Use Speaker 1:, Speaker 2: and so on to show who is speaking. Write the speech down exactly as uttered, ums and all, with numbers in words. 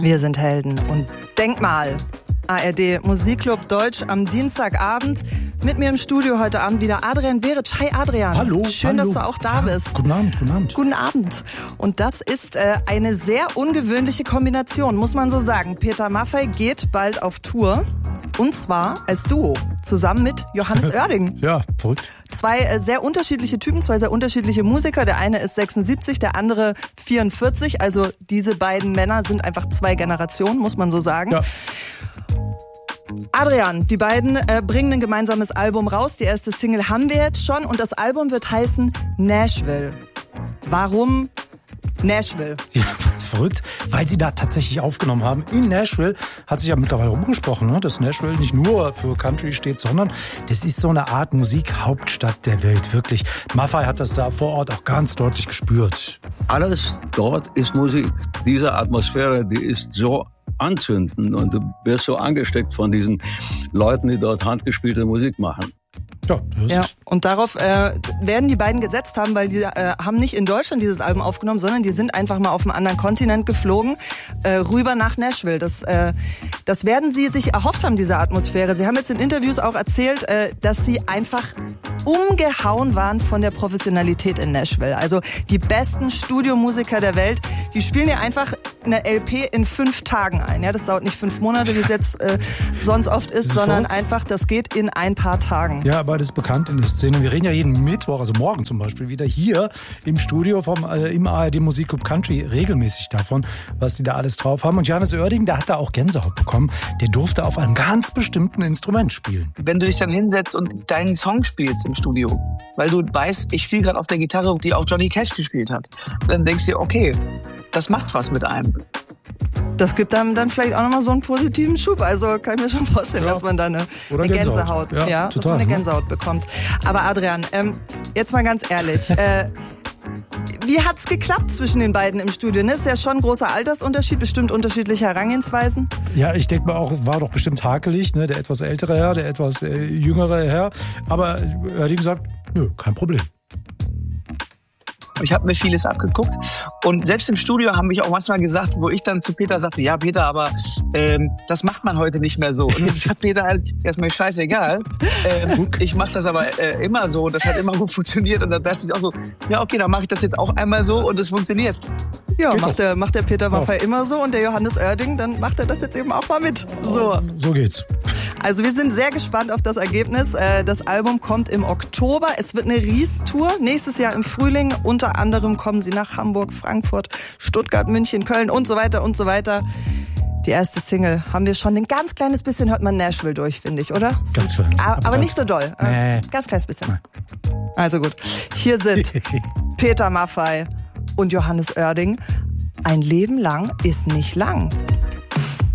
Speaker 1: Wir sind Helden und Denkmal. A R D Musikclub Deutsch am Dienstagabend. Mit mir im Studio heute Abend wieder Adrian Beric. Hi Adrian.
Speaker 2: Hallo.
Speaker 1: Schön,
Speaker 2: hallo.
Speaker 1: dass du auch da bist.
Speaker 2: Guten Abend, guten Abend.
Speaker 1: Guten Abend. Und das ist äh, eine sehr ungewöhnliche Kombination, muss man so sagen. Peter Maffay geht bald auf Tour. Und zwar als Duo, zusammen mit Johannes Oerding.
Speaker 2: Ja, verrückt.
Speaker 1: Zwei äh, sehr unterschiedliche Typen, zwei sehr unterschiedliche Musiker. Der eine ist sechsundsiebzig, der andere vierundvierzig. Also diese beiden Männer sind einfach zwei Generationen, muss man so sagen.
Speaker 2: Ja.
Speaker 1: Adrian, die beiden äh, bringen ein gemeinsames Album raus. Die erste Single haben wir jetzt schon und das Album wird heißen Nashville. Warum Nashville?
Speaker 2: Ja, verrückt, weil sie da tatsächlich aufgenommen haben. In Nashville hat sich ja mittlerweile rumgesprochen, ne, dass Nashville nicht nur für Country steht, sondern das ist so eine Art Musikhauptstadt der Welt, wirklich. Maffay hat das da vor Ort auch ganz deutlich gespürt.
Speaker 3: Alles dort ist Musik. Diese Atmosphäre, die ist so anzünden und du wirst so angesteckt von diesen Leuten, die dort handgespielte Musik machen.
Speaker 2: Ja, das
Speaker 1: Ja,
Speaker 2: ist
Speaker 1: und darauf äh, werden die beiden gesetzt haben, weil die äh, haben nicht in Deutschland dieses Album aufgenommen, sondern die sind einfach mal auf einem anderen Kontinent geflogen, äh, rüber nach Nashville. Das, äh, das werden sie sich erhofft haben, diese Atmosphäre. Sie haben jetzt in Interviews auch erzählt, äh, dass sie einfach umgehauen waren von der Professionalität in Nashville. Also die besten Studiomusiker der Welt, die spielen ja einfach eine L P in fünf Tagen ein. Ja, das dauert nicht fünf Monate, wie es jetzt äh, sonst oft ist,
Speaker 2: ist
Speaker 1: sondern
Speaker 2: verrückt.
Speaker 1: einfach, das geht in ein paar Tagen.
Speaker 2: Ja, aber das ist bekannt in der Szene. Wir reden ja jeden Mittwoch, also morgen zum Beispiel, wieder hier im Studio vom äh, im A R D Musikclub Country regelmäßig davon, was die da alles drauf haben. Und Johannes Oerding, der hat da auch Gänsehaut bekommen. Der durfte auf einem ganz bestimmten Instrument spielen.
Speaker 4: Wenn du dich dann hinsetzt und deinen Song spielst im Studio, weil du weißt, ich spiele gerade auf der Gitarre, die auch Johnny Cash gespielt hat, dann denkst du dir, okay, das macht was mit einem.
Speaker 1: Das gibt einem dann vielleicht auch nochmal so einen positiven Schub. Also kann ich mir schon vorstellen,
Speaker 2: Ja.
Speaker 1: dass man da eine,
Speaker 2: Oder
Speaker 1: eine
Speaker 2: Gänsehaut.
Speaker 1: Gänsehaut,
Speaker 2: Ja,
Speaker 1: ja, dass
Speaker 2: total,
Speaker 1: man eine
Speaker 2: ne?
Speaker 1: Gänsehaut bekommt. Aber Adrian, ähm, jetzt mal ganz ehrlich, äh, wie hat's geklappt zwischen den beiden im Studio? Ne? Ist ja schon ein großer Altersunterschied, bestimmt unterschiedliche Herangehensweisen.
Speaker 2: Ja, ich denke mal auch, war doch bestimmt hakelig, ne? Der etwas ältere Herr, der etwas äh, jüngere Herr. Aber Oerding sagt, nö, kein Problem.
Speaker 4: Ich habe mir vieles abgeguckt und selbst im Studio haben mich auch manchmal gesagt, wo ich dann zu Peter sagte, ja Peter, aber ähm, das macht man heute nicht mehr so. Und ich hab Peter halt, ja, ist mir scheißegal, ähm, ich mache das aber äh, immer so und das hat immer gut funktioniert und dann dachte ich auch so, ja okay, dann mache ich das jetzt auch einmal so und es funktioniert.
Speaker 1: Ja,
Speaker 2: Geht
Speaker 1: macht
Speaker 2: doch.
Speaker 1: der, macht der Peter Maffay
Speaker 2: Ja.
Speaker 1: immer so und der Johannes Oerding, dann macht er das jetzt eben auch mal mit. So.
Speaker 2: So geht's.
Speaker 1: Also wir sind sehr gespannt auf das Ergebnis. Äh, Das Album kommt im Oktober. Es wird eine Riesentour. Nächstes Jahr im Frühling. Unter anderem kommen sie nach Hamburg, Frankfurt, Stuttgart, München, Köln und so weiter und so weiter. Die erste Single haben wir schon ein ganz kleines bisschen, hört man Nashville durch, finde ich, oder?
Speaker 2: Ganz klein.
Speaker 1: Aber,
Speaker 2: Aber
Speaker 1: aber
Speaker 2: ganz-
Speaker 1: nicht so doll.
Speaker 2: Nee.
Speaker 1: Ganz kleines bisschen. Also gut. Hier sind Peter Maffay und Johannes Oerding. Ein Leben lang ist nicht lang.